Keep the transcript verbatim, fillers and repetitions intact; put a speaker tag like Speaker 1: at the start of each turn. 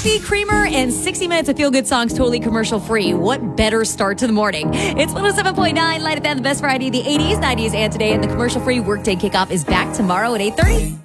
Speaker 1: coffee, creamer, and sixty minutes of feel-good songs totally commercial-free. What better start to the morning? It's one oh seven point nine Light F M, the best variety of the eighties, nineties, and today. And the commercial-free workday kickoff is back tomorrow at eight thirty.